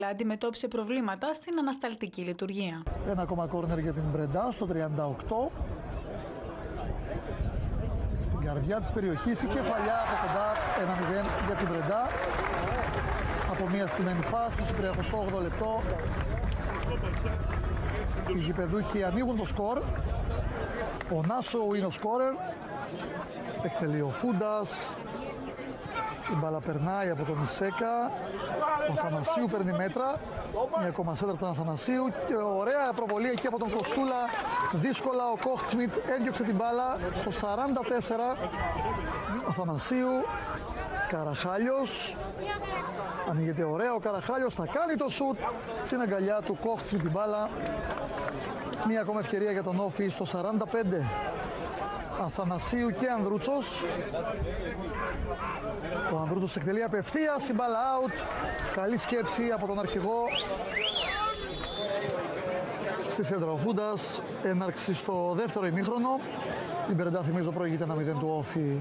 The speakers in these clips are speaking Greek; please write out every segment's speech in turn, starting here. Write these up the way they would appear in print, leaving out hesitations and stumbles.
Αντιμετώπισε προβλήματα στην ανασταλτική λειτουργία. Ένα ακόμα κόρνερ για την Μπρεντά στο 38. Στην καρδιά της περιοχής η κεφαλιά από κοντά 1-0 για την Μπρεντά. Από μια στημένη φάση στο 38 λεπτό. Οι γηπεδούχοι ανοίγουν το σκορ. Ο Νάσο είναι ο σκόρερ. Εκτελεί ο Φούντας. Η μπάλα περνάει από τον Ισέκα. Ο Αθανασίου παίρνει μέτρα. Μια ακόμα σέντρα του Αθανασίου. Και ωραία προβολή εκεί από τον Κοστούλα. Δύσκολα ο Κόχτσμιτ έδιωξε την μπάλα στο 44. Ο Αθανασίου. Καραχάλιος. Ανοίγεται ωραία ο Καραχάλιος. Θα κάνει το σουτ στην αγκαλιά του Κόχτσμιτ την μπάλα. Μια ακόμα ευκαιρία για τον Όφη στο 45. Αθανασίου και Ανδρούτσος. Ο Ανδρούτσος εκτελεί απευθείας, η μπάλα out. Καλή σκέψη από τον αρχηγό. Στη σέντρα ο Φούντας, έναρξη στο δεύτερο ημίχρονο. Η Μπρεντά, θυμίζω, προηγείται 1-0 του Όφη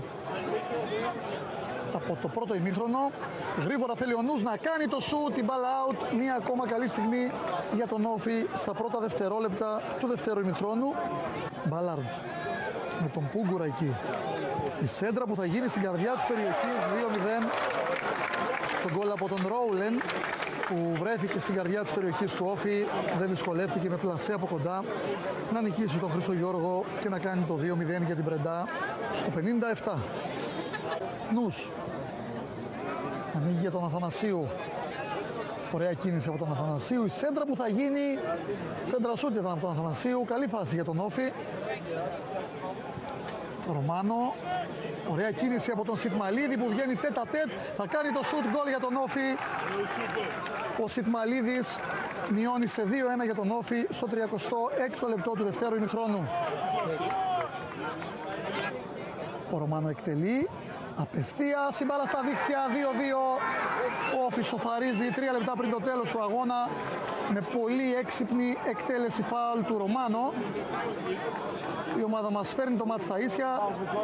από το πρώτο ημίχρονο. Γρήγορα θέλει ο Νους να κάνει το σουτ, η μπάλα out. Μία ακόμα καλή στιγμή για τον Όφη στα πρώτα δευτερόλεπτα του δεύτερου ημιχρόνου. Μπάλαρντ με τον Πούγκουρα εκεί. Η σέντρα που θα γίνει στην καρδιά της περιοχής, 2-0. Το γκολ από τον Ρόουλεν που βρέθηκε στην καρδιά της περιοχής του Όφη. Δεν δυσκολεύτηκε με πλασέ από κοντά να νικήσει τον Χρήστο Γιώργο και να κάνει το 2-0 για την Μπρεντά στο 57. Νους ανοίγει για τον Αθανασίου. Ωραία κίνηση από τον Αθανασίου. Η σέντρα που θα γίνει, σέντρα σούτ ήταν από τον Αθανασίου. Καλή φάση για τον Όφη. Ρωμάνο. Ωραία κίνηση από τον Σιτμαλίδη που βγαίνει τέτα τέτ. Θα κάνει το σούτ γκολ για τον Όφη. Ο Σιτμαλίδης μειώνει σε 2-1 για τον Όφη στο 36ο λεπτό του δευτέρου ημιχρόνου. Ο Ρωμάνο εκτελεί. Απευθείας η μπάλα στα δίχτυα, 2-2. Ο Όφης σοφαρίζει 3 λεπτά πριν το τέλος του αγώνα με πολύ έξυπνη εκτέλεση φάουλ του Ρωμάνο. Η ομάδα μας φέρνει το μάτς στα ίσια.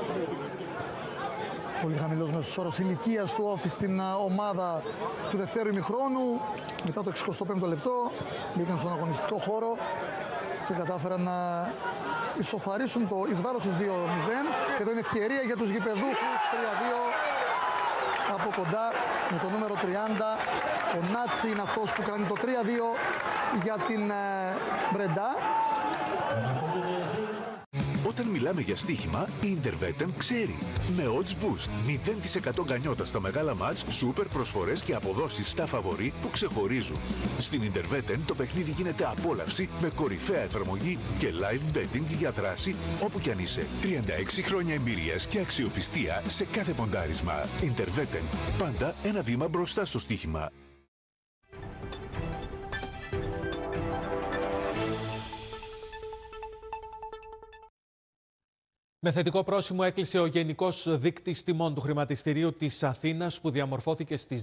Πολύ χαμηλός μέσος όρος ηλικίας του Όφη στην ομάδα του δευτέρου ημιχρόνου. Μετά το 65ο λεπτό μπήκαν στον αγωνιστικό χώρο και κατάφεραν να ισοφαρίσουν το εις βάρος τους 2-0 και εδώ είναι ευκαιρία για τους γηπεδούχους 3-2 από κοντά με το νούμερο 30. Ο Νάτσι είναι αυτός που κάνει το 3-2 για την Μπρεντά. Όταν μιλάμε για στοίχημα, η Intervetten ξέρει. Με odds boost, 0% γκανιότα στα μεγάλα μάτς, σούπερ προσφορές και αποδόσεις στα φαβορί που ξεχωρίζουν. Στην Intervetten το παιχνίδι γίνεται απόλαυση με κορυφαία εφαρμογή και live betting για δράση όπου κι αν είσαι. 36 χρόνια εμπειρίας και αξιοπιστία σε κάθε ποντάρισμα. Intervetten. Πάντα ένα βήμα μπροστά στο στοίχημα. Με θετικό πρόσημο έκλεισε ο Γενικός Δείκτης Τιμών του Χρηματιστηρίου της Αθήνας που διαμορφώθηκε στις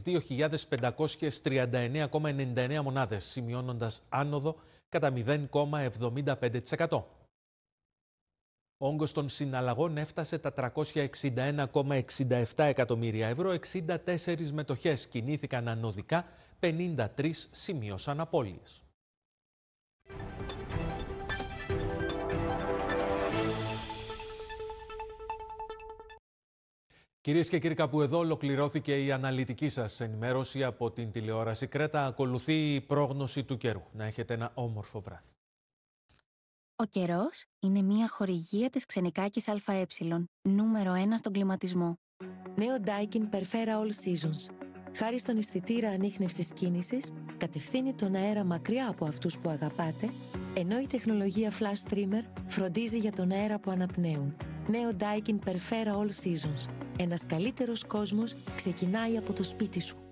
2.539,99 μονάδες, σημειώνοντας άνοδο κατά 0,75%. Ο όγκος των συναλλαγών έφτασε τα 361,67 εκατομμύρια ευρώ, 64 μετοχές κινήθηκαν ανωδικά, 53 σημείωσαν απώλειες. Κυρίες και κύριοι, κάπου εδώ ολοκληρώθηκε η αναλυτική σας ενημέρωση από την τηλεόραση Κρέτα. Ακολουθεί η πρόγνωση του καιρού. Να έχετε ένα όμορφο βράδυ. Ο καιρός είναι μια χορηγία της Ξενικάκης ΑΕ, νούμερο 1 στον κλιματισμό. Νέο Daikin Perfera All Seasons. Χάρη στον αισθητήρα ανίχνευσης κίνησης, κατευθύνει τον αέρα μακριά από αυτούς που αγαπάτε, ενώ η τεχνολογία Flash Trimmer φροντίζει για τον αέρα που αναπνέουν. Νέο Daikin Perfera All Seasons. Ένας καλύτερος κόσμος ξεκινάει από το σπίτι σου.